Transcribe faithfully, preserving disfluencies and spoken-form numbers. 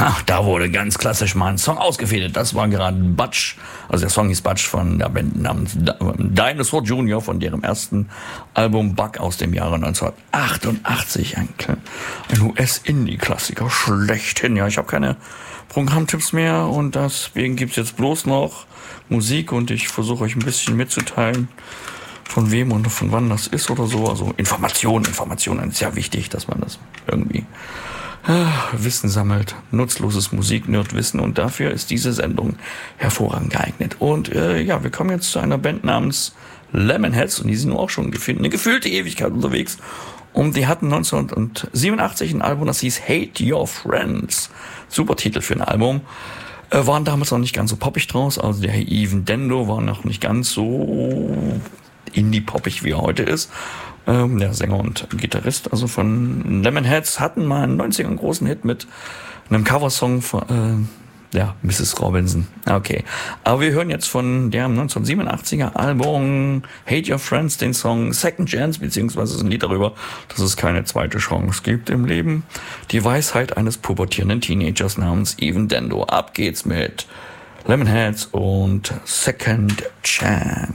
Ach, da wurde ganz klassisch mal ein Song ausgefädelt. Das war gerade Butch. Also der Song hieß Butch von der Band namens Dinosaur Junior von deren ersten Album Buck aus dem Jahre neunzehnhundertachtundachtzig. Ein, ein U S-Indie-Klassiker schlechthin. Ja, ich habe keine Programmtipps mehr und deswegen gibt's jetzt bloß noch Musik und ich versuche euch ein bisschen mitzuteilen, von wem und von wann das ist oder so. Also Informationen, Informationen ist ja wichtig, dass man das irgendwie Wissen sammelt, nutzloses Musik-Nerd-Wissen und dafür ist diese Sendung hervorragend geeignet. Und äh, ja, wir kommen jetzt zu einer Band namens Lemonheads und die sind auch schon gefühlt, eine gefühlte Ewigkeit unterwegs und die hatten neunzehnhundertsiebenundachtzig ein Album, das hieß Hate Your Friends. Super Titel für ein Album. Äh, waren damals noch nicht ganz so poppig draus, also der Even Dendo war noch nicht ganz so indie-poppig, wie er heute ist. Ähm, der Sänger und Gitarrist also von Lemonheads hatten mal einen neunziger großen Hit mit einem Coversong von äh, ja, Misses Robinson. Okay, aber wir hören jetzt von dem neunzehnhundertsiebenundachtziger Album Hate Your Friends den Song Second Chance, beziehungsweise ein Lied darüber, dass es keine zweite Chance gibt im Leben. Die Weisheit eines pubertierenden Teenagers namens Even Dendo. Ab geht's mit Lemonheads und Second Chance.